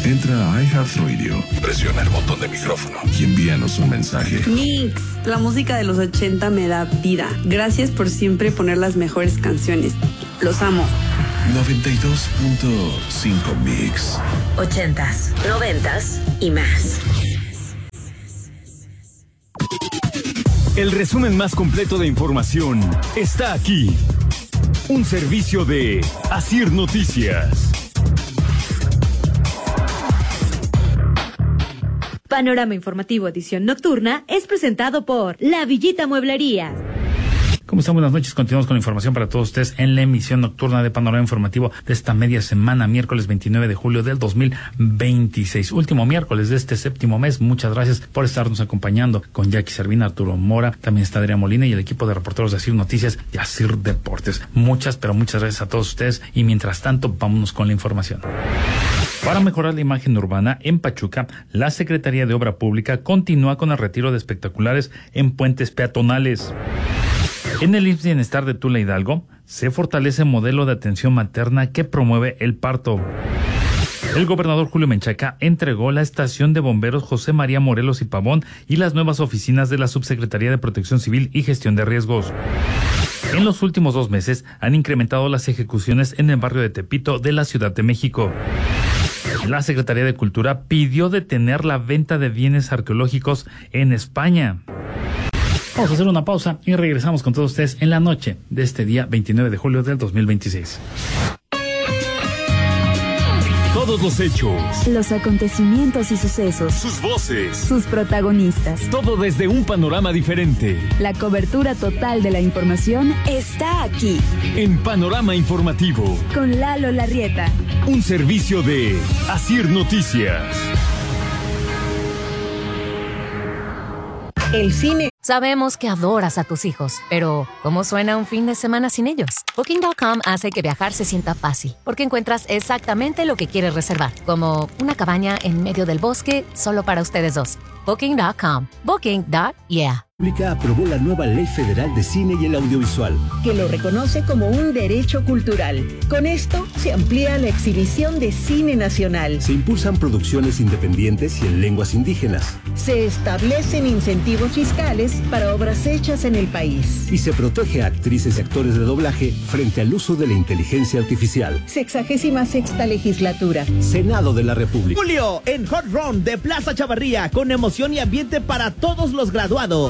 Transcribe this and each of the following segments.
Entra a iHeartRadio, presiona el botón de micrófono y envíanos un mensaje. Mix, la música de los 80 me da vida. Gracias por siempre poner las mejores canciones. Los amo. 92.5 Mix. 80s, 90s y más. El resumen más completo de información está aquí. Un servicio de Asir Noticias. Panorama Informativo edición nocturna es presentado por La Villita Mueblería. ¿Cómo están? Buenas noches. Continuamos con la información para todos ustedes en la emisión nocturna de Panorama Informativo de esta media semana, miércoles 29 de julio del 2026. Último miércoles de este séptimo mes. Muchas gracias por estarnos acompañando con Jackie Servina, Arturo Mora, también está Adrián Molina y el equipo de reporteros de Asir Noticias y Asir Deportes. Muchas, pero muchas gracias a todos ustedes y mientras tanto, vámonos con la información. Para mejorar la imagen urbana en Pachuca, la Secretaría de Obra Pública continúa con el retiro de espectaculares en puentes peatonales. En el IMSS Bienestar de Tula Hidalgo, se fortalece el modelo de atención materna que promueve el parto. El gobernador Julio Menchaca entregó la estación de bomberos José María Morelos y Pavón y las nuevas oficinas de la Subsecretaría de Protección Civil y Gestión de Riesgos. En los últimos 2 meses han incrementado las ejecuciones en el barrio de Tepito de la Ciudad de México. La Secretaría de Cultura pidió detener la venta de bienes arqueológicos en España. Vamos a hacer una pausa y regresamos con todos ustedes en la noche de este día 29 de julio del 2026. Todos los hechos, los acontecimientos y sucesos, sus voces, sus protagonistas. Todo desde un panorama diferente. La cobertura total de la información está aquí. En Panorama Informativo. Con Lalo Larrieta. Un servicio de Asir Noticias. El cine. Sabemos que adoras a tus hijos, pero ¿cómo suena un fin de semana sin ellos? Booking.com hace que viajar se sienta fácil, porque encuentras exactamente lo que quieres reservar, como una cabaña en medio del bosque solo para ustedes dos. Booking.com. Booking.yeah. La República aprobó la nueva Ley Federal de Cine y el Audiovisual, que lo reconoce como un derecho cultural. Con esto se amplía la exhibición de cine nacional. Se impulsan producciones independientes y en lenguas indígenas. Se establecen incentivos fiscales para obras hechas en el país. Y se protege a actrices y actores de doblaje frente al uso de la inteligencia artificial. 66ª legislatura. Senado de la República. Julio, en Hot Run de Plaza Chavarría, con emoción y ambiente para todos los graduados.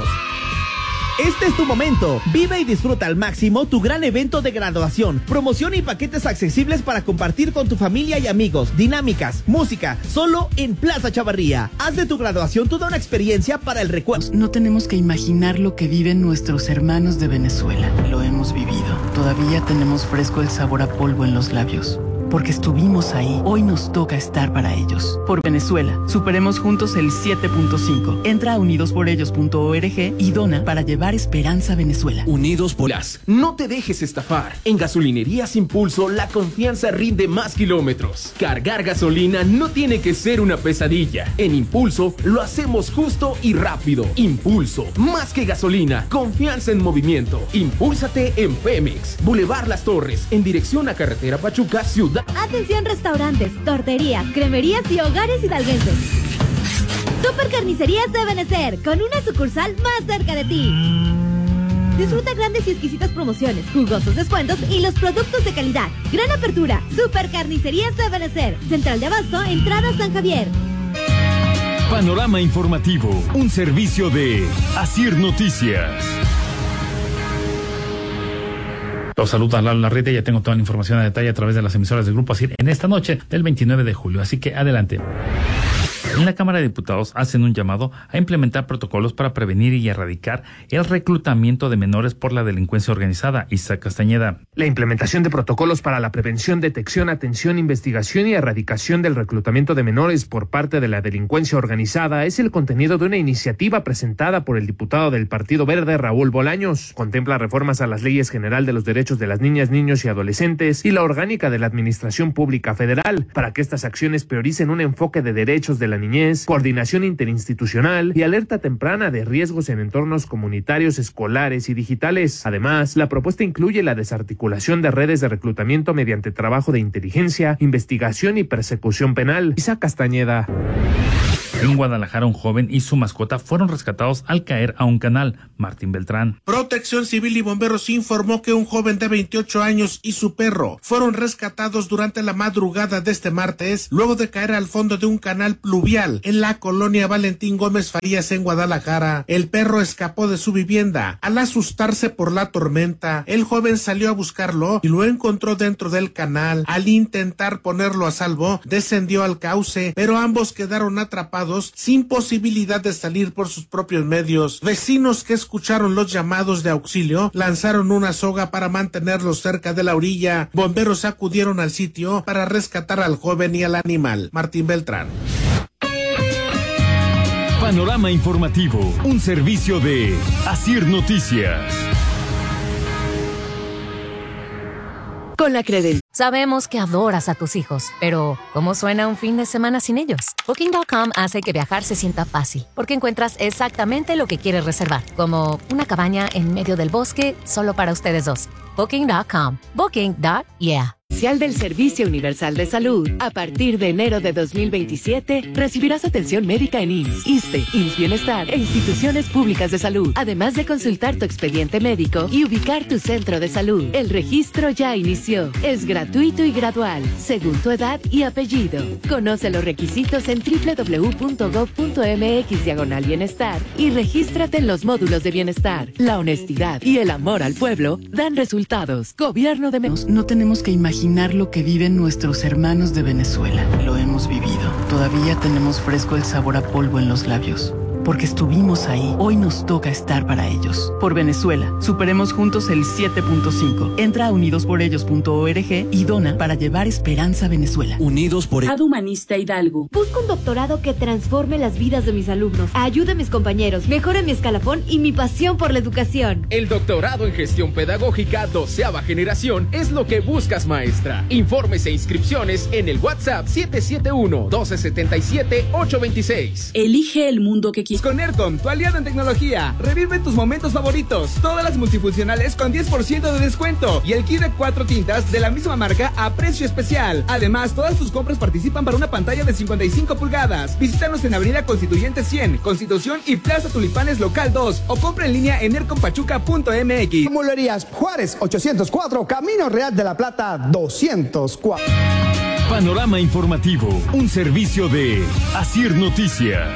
Este es tu momento. Vive y disfruta al máximo tu gran evento de graduación. Promoción y paquetes accesibles para compartir con tu familia y amigos. Dinámicas, música, solo en Plaza Chavarría. Haz de tu graduación toda una experiencia para el recuerdo. No tenemos que imaginar lo que viven nuestros hermanos de Venezuela. Lo hemos vivido. Todavía tenemos fresco el sabor a polvo en los labios. Porque estuvimos ahí, hoy nos toca estar para ellos. Por Venezuela, superemos juntos el 7.5. Entra a unidosporellos.org y dona para llevar esperanza a Venezuela. Unidos por las. No te dejes estafar. En Gasolinerías Impulso, la confianza rinde más kilómetros. Cargar gasolina no tiene que ser una pesadilla. En Impulso, lo hacemos justo y rápido. Impulso, más que gasolina, confianza en movimiento. Impúlsate en Pemex. Boulevard Las Torres, en dirección a Carretera Pachuca, Ciudad. Atención restaurantes, torterías, cremerías y hogares hidalguenses. Super Carnicerías de Benecer, con una sucursal más cerca de ti. Disfruta grandes y exquisitas promociones, jugosos descuentos y los productos de calidad. Gran apertura, Super Carnicerías de Benecer, Central de Abasto, Entrada San Javier. Panorama Informativo, un servicio de Asir Noticias. Los saluda Lalo Larrieta, ya tengo toda la información a detalle a través de las emisoras del Grupo Asir en esta noche del 29 de julio, así que adelante. En la Cámara de Diputados hacen un llamado a implementar protocolos para prevenir y erradicar el reclutamiento de menores por la delincuencia organizada. Isaac Castañeda. La implementación de protocolos para la prevención, detección, atención, investigación y erradicación del reclutamiento de menores por parte de la delincuencia organizada es el contenido de una iniciativa presentada por el diputado del Partido Verde, Raúl Bolaños. Contempla reformas a las leyes general de los derechos de las niñas, niños y adolescentes y la orgánica de la Administración Pública Federal para que estas acciones prioricen un enfoque de derechos de la niñez, coordinación interinstitucional y alerta temprana de riesgos en entornos comunitarios, escolares y digitales. Además, la propuesta incluye la desarticulación de redes de reclutamiento mediante trabajo de inteligencia, investigación y persecución penal. Isaac Castañeda. En Guadalajara, un joven y su mascota fueron rescatados al caer a un canal. Martín Beltrán. Protección Civil y Bomberos informó que un joven de 28 años y su perro fueron rescatados durante la madrugada de este martes, luego de caer al fondo de un canal pluvial en la colonia Valentín Gómez Farías en Guadalajara. El perro escapó de su vivienda. Al asustarse por la tormenta, el joven salió a buscarlo y lo encontró dentro del canal. Al intentar ponerlo a salvo, descendió al cauce, pero ambos quedaron atrapados sin posibilidad de salir por sus propios medios. Vecinos que escucharon los llamados de auxilio lanzaron una soga para mantenerlos cerca de la orilla. Bomberos acudieron al sitio para rescatar al joven y al animal. Martín Beltrán. Panorama informativo, un servicio de Asir Noticias. Con la credencial. Sabemos que adoras a tus hijos, pero ¿cómo suena un fin de semana sin ellos? Booking.com hace que viajar se sienta fácil, porque encuentras exactamente lo que quieres reservar, como una cabaña en medio del bosque solo para ustedes dos. Booking.com. Booking.yeah. Del Servicio Universal de Salud. A partir de enero de 2027, recibirás atención médica en IMSS, ISSSTE, IMSS Bienestar e instituciones públicas de salud, además de consultar tu expediente médico y ubicar tu centro de salud. El registro ya inició. Es gratuito y gradual, según tu edad y apellido. Conoce los requisitos en www.gov.mx/bienestar y regístrate en los módulos de bienestar. La honestidad y el amor al pueblo dan resultados. Gobierno de México. No tenemos que imaginar lo que viven nuestros hermanos de Venezuela. Lo hemos vivido. Todavía tenemos fresco el sabor a polvo en los labios. Porque estuvimos ahí, hoy nos toca estar para ellos. Por Venezuela, superemos juntos el 7.5. Entra a unidosporellos.org y dona para llevar esperanza a Venezuela. Unidos por Humanista Hidalgo. Busco un doctorado que transforme las vidas de mis alumnos, ayude a mis compañeros, mejore mi escalafón y mi pasión por la educación. El doctorado en gestión pedagógica 12ª generación es lo que buscas, maestra. Informes e inscripciones en el WhatsApp 771-1277-826. Elige el mundo que quieres. Con Aircom, tu aliado en tecnología. Revive tus momentos favoritos. Todas las multifuncionales con 10% de descuento. Y el kit de 4 tintas de la misma marca a precio especial. Además, todas tus compras participan para una pantalla de 55 pulgadas. Visítanos en Avenida Constituyente 100, Constitución y Plaza Tulipanes Local 2. O compra en línea en aircompachuca.mx. Mueblerías Juárez 804, Camino Real de la Plata 204. Panorama informativo, un servicio de Asir Noticias.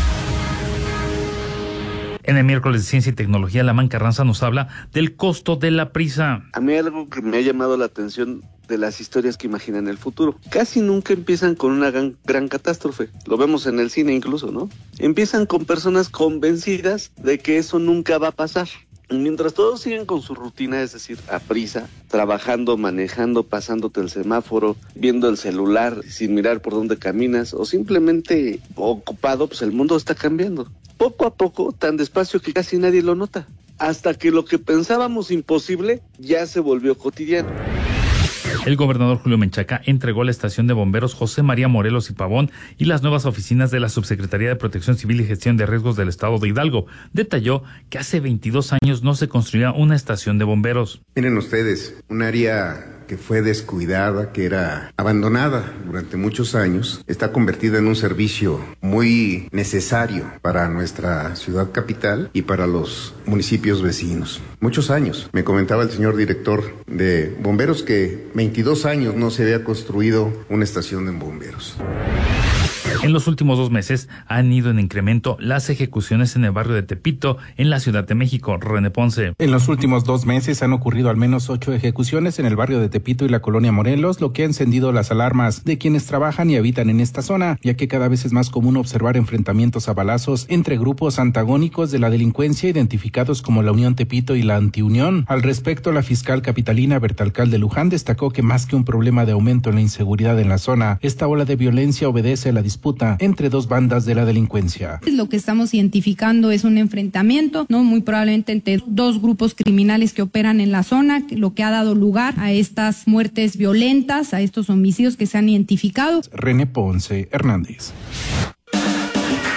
En el miércoles de Ciencia y Tecnología, Lamán Carranza nos habla del costo de la prisa. A mí algo que me ha llamado la atención de las historias que imaginan el futuro. Casi nunca empiezan con una gran catástrofe. Lo vemos en el cine incluso, ¿no? Empiezan con personas convencidas de que eso nunca va a pasar. Mientras todos siguen con su rutina, es decir, a prisa, trabajando, manejando, pasándote el semáforo, viendo el celular sin mirar por dónde caminas o simplemente ocupado, pues el mundo está cambiando. Poco a poco, tan despacio que casi nadie lo nota, hasta que lo que pensábamos imposible ya se volvió cotidiano. El gobernador Julio Menchaca entregó la estación de bomberos José María Morelos y Pavón y las nuevas oficinas de la Subsecretaría de Protección Civil y Gestión de Riesgos del Estado de Hidalgo. Detalló que hace 22 años no se construía una estación de bomberos. Miren ustedes, un área que fue descuidada, que era abandonada durante muchos años, está convertida en un servicio muy necesario para nuestra ciudad capital y para los municipios vecinos. Muchos años. Me comentaba el señor director de bomberos que 22 años no se había construido una estación de bomberos. En los últimos 2 meses han ido en incremento las ejecuciones en el barrio de Tepito, en la Ciudad de México. René Ponce. En los últimos 2 meses han ocurrido al menos 8 ejecuciones en el barrio de Tepito y la colonia Morelos, lo que ha encendido las alarmas de quienes trabajan y habitan en esta zona, ya que cada vez es más común observar enfrentamientos a balazos entre grupos antagónicos de la delincuencia identificados como la Unión Tepito y la Antiunión. Al respecto, la fiscal capitalina Berta Alcalde Luján destacó que más que un problema de aumento en la inseguridad en la zona, esta ola de violencia obedece a la disputa entre 2 bandas de la delincuencia. Lo que estamos identificando es un enfrentamiento, ¿no? Muy probablemente entre 2 grupos criminales que operan en la zona, lo que ha dado lugar a estas muertes violentas, a estos homicidios que se han identificado. René Ponce Hernández.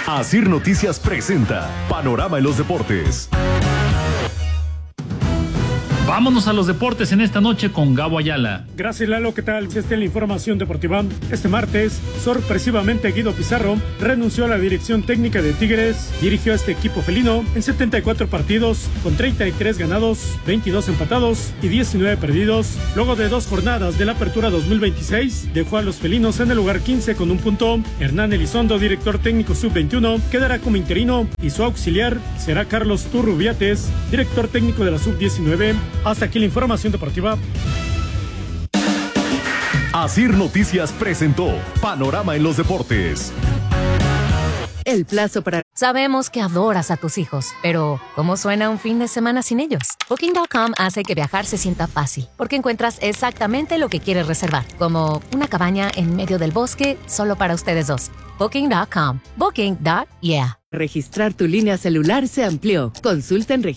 Asir Noticias presenta Panorama en los Deportes. Vámonos a los deportes en esta noche con Gabo Ayala. Gracias, Lalo. ¿Qué tal? Esta es la información deportiva. Este martes, sorpresivamente, Guido Pizarro renunció a la dirección técnica de Tigres. Dirigió a este equipo felino en 74 partidos, con 33 ganados, 22 empatados y 19 perdidos. Luego de 2 jornadas de la apertura 2026, dejó a los felinos en el lugar 15 con 1 punto. Hernán Elizondo, director técnico sub-21, quedará como interino y su auxiliar será Carlos Turrubiates, director técnico de la sub-19. Hasta aquí la información deportiva. Asir Noticias presentó Panorama en los Deportes. El plazo para... Sabemos que adoras a tus hijos, pero ¿cómo suena un fin de semana sin ellos? Booking.com hace que viajar se sienta fácil, porque encuentras exactamente lo que quieres reservar, como una cabaña en medio del bosque solo para ustedes dos. Booking.com. Booking.yeah. Registrar tu línea celular se amplió. Consulta en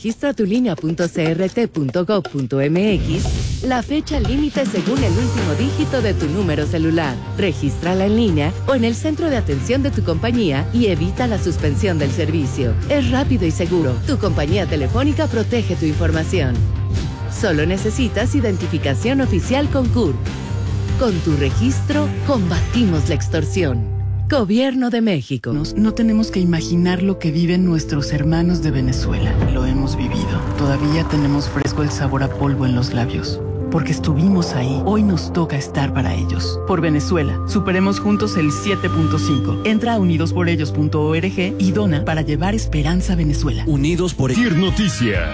registratulinea.crt.gov.mx la fecha límite según el último dígito de tu número celular. Regístrala en línea o en el centro de atención de tu compañía y evita la suspensión del servicio. Es rápido y seguro. Tu compañía telefónica protege tu información. Solo necesitas identificación oficial con CURP. Con tu registro, combatimos la extorsión. Gobierno de México. No tenemos que imaginar lo que viven nuestros hermanos de Venezuela. Lo hemos vivido. Todavía tenemos fresco el sabor a polvo en los labios. Porque estuvimos ahí, hoy nos toca estar para ellos. Por Venezuela, superemos juntos el 7.5. Entra a unidosporellos.org y dona para llevar esperanza a Venezuela. Unidos por Asir Noticias.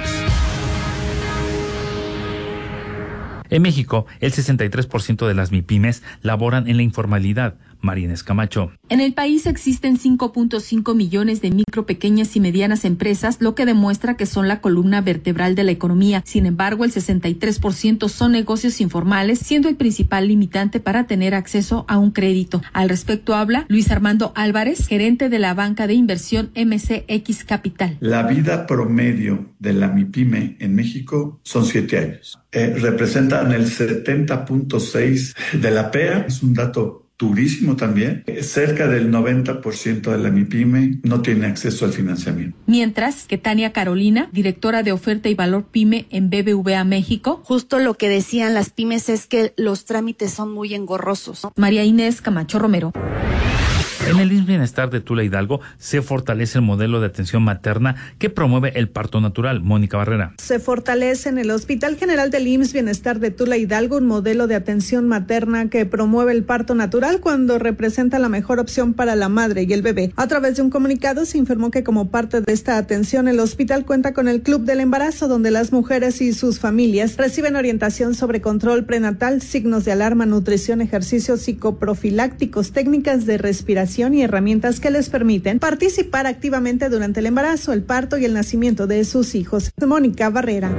En México, el 63% de las MIPYMES laboran en la informalidad. María Inés Camacho. En el país existen 5.5 millones de micro, pequeñas y medianas empresas, lo que demuestra que son la columna vertebral de la economía. Sin embargo, el 63% son negocios informales, siendo el principal limitante para tener acceso a un crédito. Al respecto habla Luis Armando Álvarez, gerente de la banca de inversión MCX Capital. La vida promedio de la MIPYME en México son 7 años. Representan el 70.6 de la PEA, es un dato durísimo también. Cerca del 90% de la MIPYME no tiene acceso al financiamiento. Mientras que Tania Carolina, directora de oferta y valor PYME en BBVA México. Justo lo que decían las pymes es que los trámites son muy engorrosos. María Inés Camacho Romero. En el IMSS Bienestar de Tula Hidalgo se fortalece el modelo de atención materna que promueve el parto natural. Mónica Barrera. Se fortalece en el Hospital General del IMSS Bienestar de Tula Hidalgo un modelo de atención materna que promueve el parto natural cuando representa la mejor opción para la madre y el bebé. A través de un comunicado se informó que como parte de esta atención el hospital cuenta con el Club del Embarazo, donde las mujeres y sus familias reciben orientación sobre control prenatal, signos de alarma, nutrición, ejercicios psicoprofilácticos, técnicas de respiración y herramientas que les permiten participar activamente durante el embarazo, el parto y el nacimiento de sus hijos. Mónica Barrera.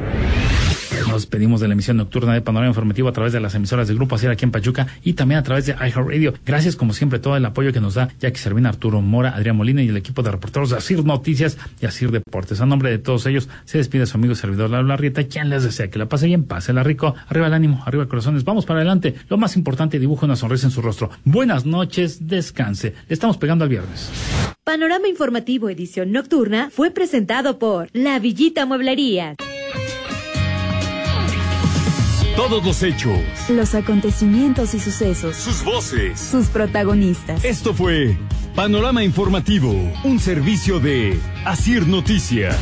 Nos despedimos de la emisión nocturna de Panorama Informativo a través de las emisoras del Grupo Asir aquí en Pachuca y también a través de iHeartRadio. Gracias, como siempre, todo el apoyo que nos da Jackie Servina, Arturo Mora, Adrián Molina y el equipo de reporteros de Asir Noticias y Asir Deportes. A nombre de todos ellos, se despide su amigo y servidor Lalo Larrieta, quien les desea que la pase bien, pásela rico, arriba el ánimo, arriba el corazones, vamos para adelante. Lo más importante, dibuja una sonrisa en su rostro. Buenas noches, descanse. Le estamos pegando al viernes. Panorama Informativo edición nocturna fue presentado por La Villita Mueblerías. Todos los hechos, los acontecimientos y sucesos, sus voces, sus protagonistas. Esto fue Panorama Informativo, un servicio de Asir Noticias.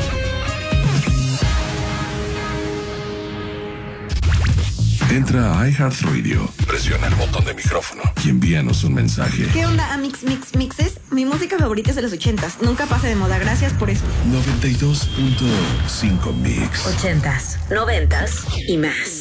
Entra a iHeartRadio, presiona el botón de micrófono y envíanos un mensaje. ¿Qué onda, Mixes? Mi música favorita es de los 80s. Nunca pasa de moda. Gracias por eso. 92.5 Mix. 80s, 90s y más.